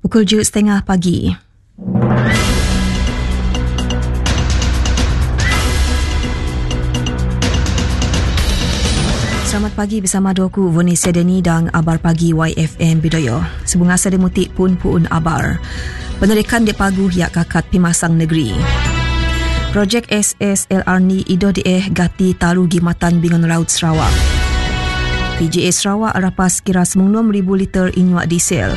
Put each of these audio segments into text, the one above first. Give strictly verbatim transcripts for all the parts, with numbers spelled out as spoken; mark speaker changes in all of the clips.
Speaker 1: Pukul tujuh setengah pagi. Selamat pagi bersama doku Vanessa Deni dan Abar Pagi Y F M Bidoyo. Sebunga sedemutik pun pun abar. Penerikan di pagu yak kakat pimasang negeri. Projek S S L R ni ido dieh gati talu gimatan bingon laut Sarawak. P J A Sarawak rapas kira sembilan ribu liter inyuak diesel.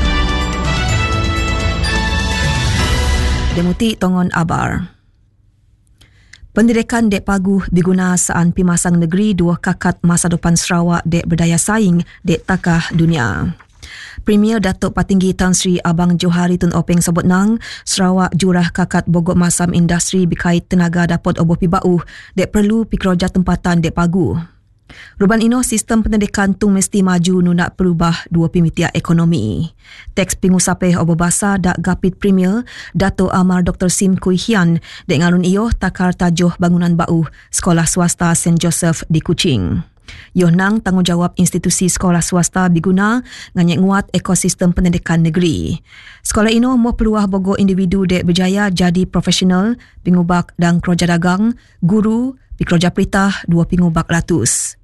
Speaker 1: Demuti tongon abar. Pendidikan dek pagu diguna saan pimasang negeri dua kakat masa depan Sarawak dek berdaya saing dek takah dunia. Premier Datuk Patinggi Tan Sri Abang Johari Tun Openg sebut nang Sarawak jurah kakat bogok masam industri berkait tenaga dapat oboh pi bau dek perlu pi keroja tempatan dek pagu. Ruban ino sistem pendidikan tung mesti maju nunak perubah dua pimitiak ekonomi. Teks pingusapeh obo basa dak gapit Premier Dato' Amar Doktor Sim Kui Hian dek ngalun iyo takar tajuh bangunan bau sekolah swasta Saint Joseph di Kuching. Yoh nang tanggungjawab institusi sekolah swasta diguna nganyek nguat ekosistem pendidikan negeri. Sekolah ino mau peluah bogo individu dek berjaya jadi profesional, pingubak dan keroja dagang, guru, pikroja peritah dua pingubak ratus.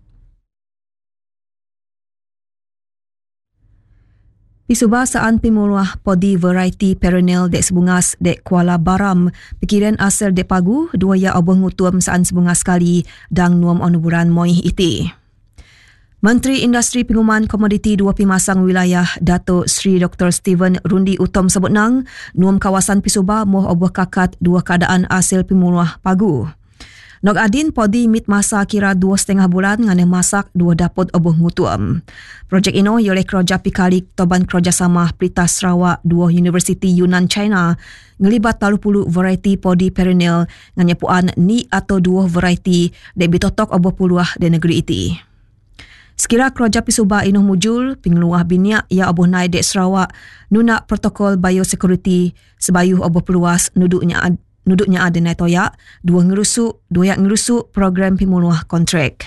Speaker 1: Pisuba saan pimuluah podi variety perennial dek sebungas dek Kuala Baram, pikiran asal dek pagu, dua ya oboh ngutuam saan sebungas sekali dan nuam onuburan moih iti. Menteri Industri Penguman Komoditi dua pimasang wilayah Dato' Sri Doktor Steven Rundi Utom sebut nang nuam kawasan Pisuba moh oboh kakat dua keadaan hasil pimuluah pagu. Nok adin podi mit masa kira dua setengah bulan ngane masak dua dapot oboh ngutuam. Projek ino oleh keroja pikalik toban kerjasama Pelita Sarawak dua Universiti Yunan China ngelibat talu puluh variety podi perennial ngane puan ni atau dua variety dek bitotok oboh puluah de negeri iti. Sekira keroja Pisuba ino mujul pingluah biniak ya oboh naik dek Sarawak nunak protokol biosecurity sebayuh oboh peluas nuduknya ad Nuduknya ada naik toyak, dua ngerusuk, dua yak ngerusuk program pimuluah kontrak.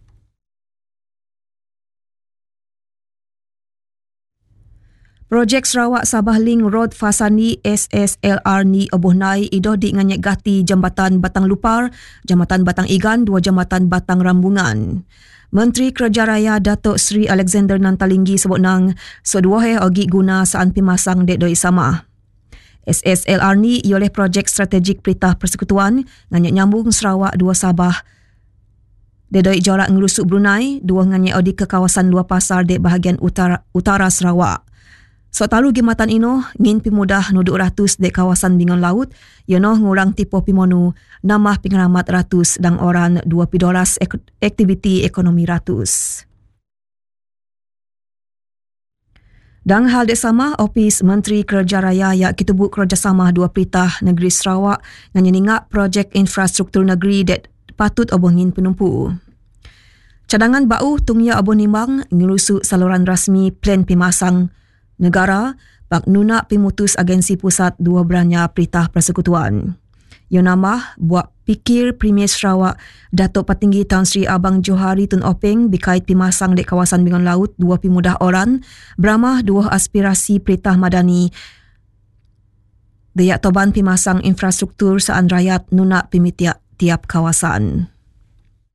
Speaker 1: Projek Sarawak Sabah Link Road Fasani S S L R ni oboh nai idoh di nganyek gati Jambatan Batang Lupar, Jambatan Batang Igan, dua Jambatan Batang Rambungan. Menteri Kerja Raya Datuk Sri Alexander Nantalinggi sebut nang sedua he ogi guna saan pimasang dek doi sama. S S L R ni ialah projek strategik Peritah Persekutuan nganyek nyambung Sarawak dua Sabah dedoi jorak ngelusuk Brunei dua nganyek odi ke kawasan dua pasar dek bahagian utara, utara Sarawak. So talu gimatan ino ngin pimudah nuduk ratus dek kawasan bingon laut yono ngurang tipu pimonu namah pengeramat ratus dan orang dua pidolas ek- aktiviti ekonomi ratus. Dan hal dek sama, Opis Menteri Kerja Raya yak kitubuk kerjasama dua peritah negeri Sarawak dengan ningak projek infrastruktur negeri dek patut obongin penumpu. Cadangan bau tungya obong nimbang ngelusuk saluran rasmi plan pimasang negara bak nunak pimutus agensi pusat dua beranya peritah persekutuan. Yang nama buat pikir Premier Sarawak Datuk Patinggi Tan Sri Abang Johari Tun Openg berkait pimasang dek kawasan bingon laut dua pimudah orang beramah dua aspirasi peritah madani dayak toban pimasang infrastruktur saan rakyat nunak pimitiak tiap kawasan.